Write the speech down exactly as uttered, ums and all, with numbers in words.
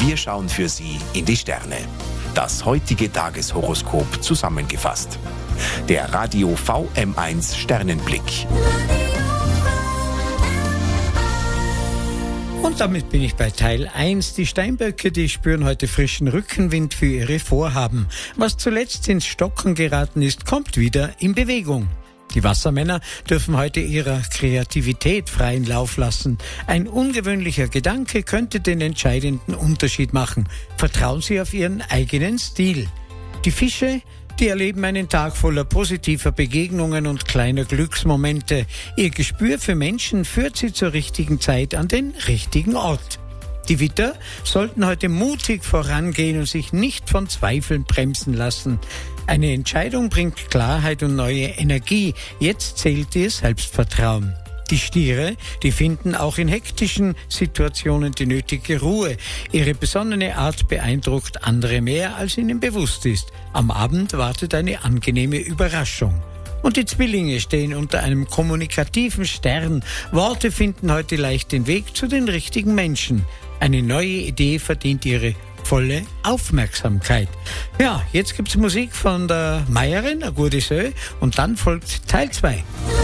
Wir schauen für Sie in die Sterne. Das heutige Tageshoroskop zusammengefasst. Der Radio V M eins Sternenblick. Und damit bin ich bei Teil eins. Die Steinböcke, die spüren heute frischen Rückenwind für ihre Vorhaben. Was zuletzt ins Stocken geraten ist, kommt wieder in Bewegung. Die Wassermänner dürfen heute ihrer Kreativität freien Lauf lassen. Ein ungewöhnlicher Gedanke könnte den entscheidenden Unterschied machen. Vertrauen Sie auf Ihren eigenen Stil. Die Fische, die erleben einen Tag voller positiver Begegnungen und kleiner Glücksmomente. Ihr Gespür für Menschen führt sie zur richtigen Zeit an den richtigen Ort. Die Widder sollten heute mutig vorangehen und sich nicht von Zweifeln bremsen lassen. Eine Entscheidung bringt Klarheit und neue Energie. Jetzt zählt ihr Selbstvertrauen. Die Stiere, die finden auch in hektischen Situationen die nötige Ruhe. Ihre besonnene Art beeindruckt andere mehr, als ihnen bewusst ist. Am Abend wartet eine angenehme Überraschung. Und die Zwillinge stehen unter einem kommunikativen Stern. Worte finden heute leicht den Weg zu den richtigen Menschen. Eine neue Idee verdient ihre volle Aufmerksamkeit. Ja, jetzt gibt's Musik von der Meierin, Agur de Seu, und dann folgt Teil zwei.